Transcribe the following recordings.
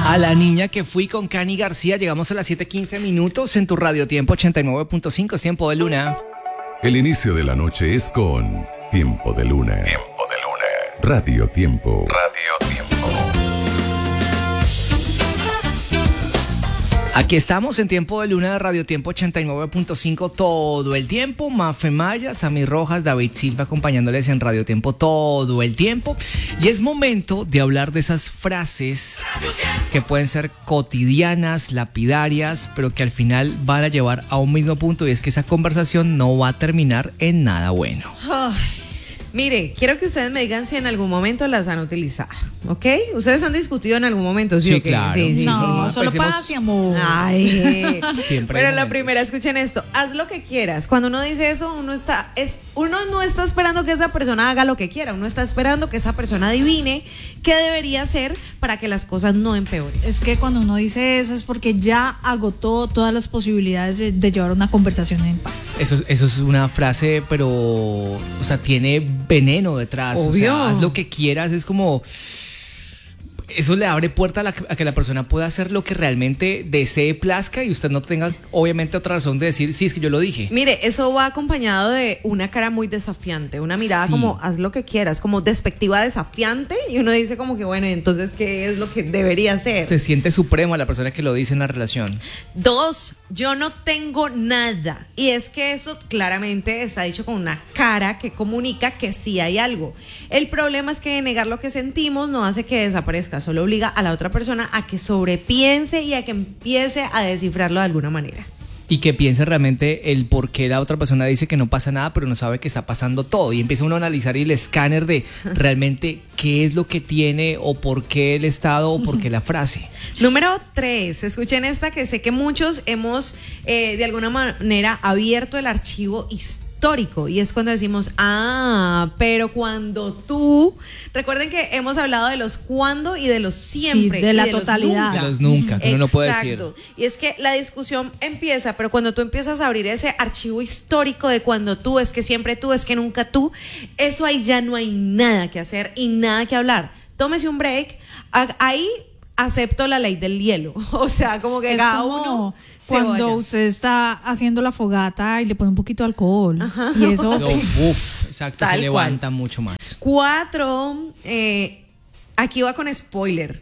A la niña que fui con Cani García. Llegamos a las 7:15 minutos en tu Radio Tiempo 89.5, es Tiempo de Luna. El inicio de la noche es con Tiempo de Luna. Tiempo de Luna. Radio Tiempo. Radio Tiempo. Aquí estamos en Tiempo de Luna de Radio Tiempo 89.5 todo el tiempo. Mafe Maya, Sammy Rojas, David Silva acompañándoles en Radio Tiempo todo el tiempo. Y es momento de hablar de esas frases que pueden ser cotidianas, lapidarias, pero que al final van a llevar a un mismo punto, y es que esa conversación no va a terminar en nada bueno. Mire, quiero que ustedes me digan si en algún momento las han utilizado, ¿ok? ¿Ustedes han discutido en alún momento? Sí, claro. Sí, no, solo Pues paz y amor. Ay, Siempre. pero la primera, escuchen esto. Haz lo que quieras. Cuando uno dice eso, uno no está esperando que esa persona haga lo que quiera. Uno está esperando que esa persona adivine qué debería hacer para que las cosas no empeoren. Es que cuando uno dice eso es porque ya agotó todas las posibilidades de llevar una conversación en paz. Eso es una frase, pero, o sea, tiene veneno detrás. Obvio. O sea, haz lo que quieras, es como... Eso le abre puerta a que la persona pueda hacer lo que realmente desee, plazca, y usted no tenga, obviamente, otra razón de decir, sí, es que yo lo dije. Mire, eso va acompañado de una cara muy desafiante, una mirada Sí. como, haz lo que quieras, como despectiva, desafiante, y uno dice como que, bueno, entonces, ¿qué es lo que debería hacer? Se siente supremo a la persona que lo dice en la relación. 2, yo no tengo nada. Y es que eso claramente está dicho con una cara que comunica que sí hay algo. El problema es que negar lo que sentimos no hace que desaparezca, solo obliga a la otra persona a que sobrepiense y a que empiece a descifrarlo de alguna manera. Y que piense realmente el por qué la otra persona dice que no pasa nada, pero no sabe que está pasando todo. Y empieza uno a analizar el escáner de realmente qué es lo que tiene, o por qué el estado, o por qué la frase. Número 3, escuchen esta, que sé que muchos hemos de alguna manera abierto el archivo histórico, y es cuando decimos, pero cuando tú, recuerden que hemos hablado de los cuando y de los siempre, Sí, de y la los totalidad. nunca. De los nunca, que uno no puede decir. Exacto. Y es que la discusión empieza, pero cuando tú empiezas a abrir ese archivo histórico de cuando tú, es que siempre tú, es que nunca tú, eso ahí ya no hay nada que hacer y nada que hablar. Tómese un break, ahí acepto la ley del hielo, o sea, como que Es cada como uno se cuando vaya. usted está haciendo la fogata y le pone un poquito de alcohol. Y eso... No, exacto, Tal se levanta mucho más. 4, aquí va con spoiler.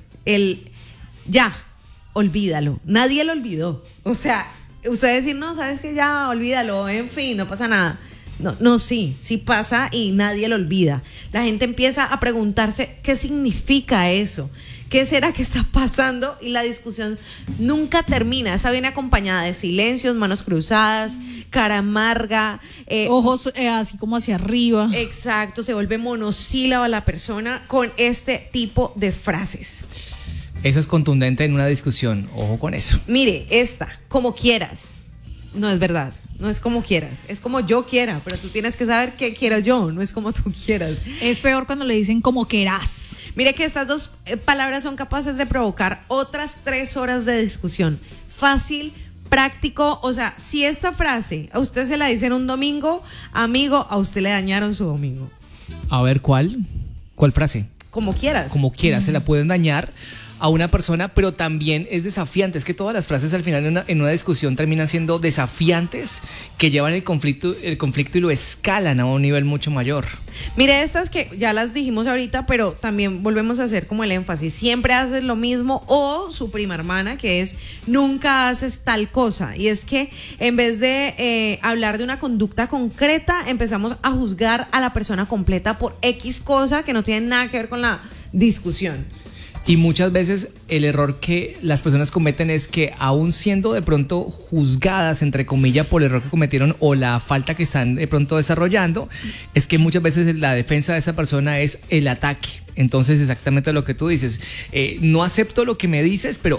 Olvídalo. Nadie lo olvidó. O sea, usted decir, no, sabes que ya, olvídalo, en fin, no pasa nada. No, sí pasa y nadie lo olvida. La gente empieza a preguntarse qué significa eso. ¿Qué será que está pasando? Y la discusión nunca termina. Esa viene acompañada de silencios, manos cruzadas, cara amarga, ojos así como hacia arriba. exacto, se vuelve monosílaba la persona con este tipo de frases. Eso es contundente en una discusión, ojo con eso. Mire, esta, como quieras. No es verdad, no es como quieras, es como yo quiera, pero tú tienes que saber qué quiero yo, no es como tú quieras. Es peor cuando le dicen como querás. Mire que estas dos palabras son capaces de provocar otras 3 horas de discusión. Fácil, práctico, o sea, si esta frase a usted se la dicen un domingo, amigo, a usted le dañaron su domingo. A ver, ¿cuál frase? Como quieras. Como quiera, se la pueden dañar a una persona, pero también es desafiante. Es que todas las frases al final en una discusión terminan siendo desafiantes, que llevan el conflicto y lo escalan a un nivel mucho mayor. Mire, estas que ya las dijimos ahorita, pero también volvemos a hacer como el énfasis. Siempre haces lo mismo, o su prima hermana, que es nunca haces tal cosa. Y es que en vez de hablar de una conducta concreta, empezamos a juzgar a la persona completa por X cosa que no tiene nada que ver con la discusión. Y muchas veces el error que las personas cometen es que, aún siendo de pronto juzgadas, entre comillas, por el error que cometieron o la falta que están de pronto desarrollando, es que muchas veces la defensa de esa persona es el ataque. Entonces, exactamente lo que tú dices, no acepto lo que me dices, pero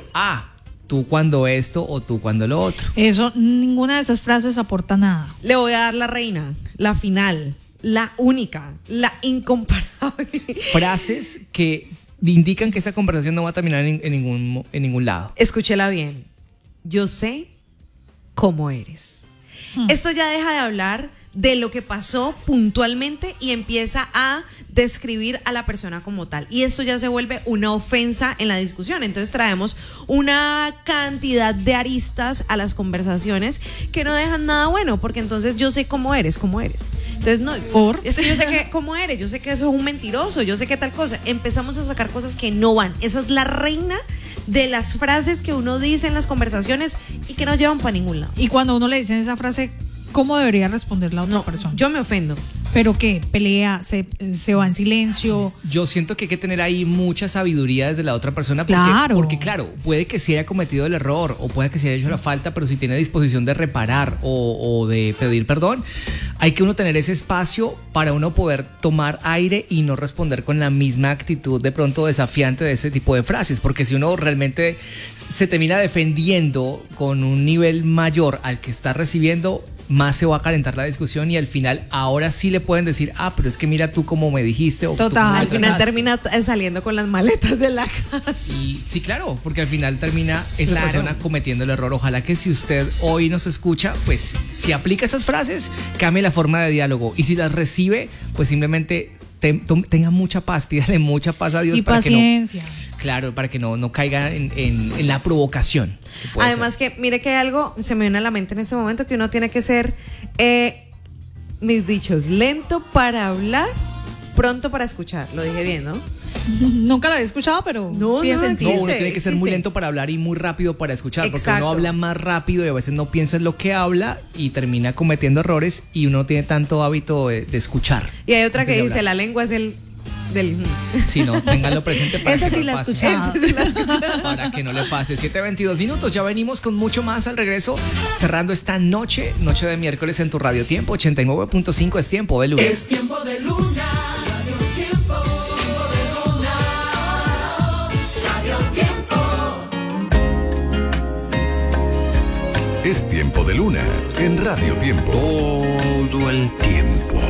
tú cuando esto o tú cuando lo otro. Eso, ninguna de esas frases aporta nada. Le voy a dar la reina, la final, la única, la incomparable. Frases que indican que esa conversación no va a terminar en ningún lado. Escúchela bien. Yo sé cómo eres. Esto ya deja de hablar de lo que pasó puntualmente y empieza a describir a la persona como tal. Y esto ya se vuelve una ofensa en la discusión. Entonces traemos una cantidad de aristas a las conversaciones que no dejan nada bueno, porque entonces yo sé cómo eres. Entonces no, es que yo sé que cómo eres, yo sé que eso es un mentiroso, yo sé que tal cosa. Empezamos a sacar cosas que no van. Esa es la reina de las frases que uno dice en las conversaciones y que no llevan para ningún lado. Y cuando uno le dice esa frase, ¿cómo debería responder la otra persona? Yo me ofendo. ¿Pero qué? ¿Pelea? ¿Se va en silencio? Yo siento que hay que tener ahí mucha sabiduría desde la otra persona porque claro, puede que sí haya cometido el error o puede que sí haya hecho la falta, pero si tiene disposición de reparar o de pedir perdón, hay que uno tener ese espacio para uno poder tomar aire y no responder con la misma actitud de pronto desafiante de ese tipo de frases, porque si uno realmente se termina defendiendo con un nivel mayor al que está recibiendo, más se va a calentar la discusión y al final ahora sí le pueden decir, pero es que mira tú cómo me dijiste. O total, al final termina saliendo con las maletas de la casa. Sí, claro, porque al final termina esa persona cometiendo el error. Ojalá que si usted hoy nos escucha, pues si aplica estas frases, cambie la forma de diálogo y si las recibe, pues simplemente tenga mucha paz, pídale mucha paz a Dios y para paciencia. Para que no caiga en la provocación. Además que mire que hay algo se me viene a la mente en este momento, que uno tiene que ser, mis dichos, lento para hablar, pronto para escuchar. Lo dije bien, ¿no? Nunca lo había escuchado, pero tiene sentido. No, uno tiene que ser muy lento para hablar y muy rápido para escuchar. Exacto. Porque uno habla más rápido y a veces no piensa en lo que habla y termina cometiendo errores y uno no tiene tanto hábito de escuchar. Y hay otra que dice, la lengua es el del... Sí, no, ténganlo presente para Esa que sí no la pase. escuchaba. Para que no le pase. 7:22 minutos, ya venimos con mucho más al regreso, cerrando esta noche de miércoles en tu Radio Tiempo 89.5. Es tiempo de lunes. Es tiempo de luna, Radio Tiempo, Radio Tiempo. Es tiempo de luna en Radio Tiempo. Todo el tiempo.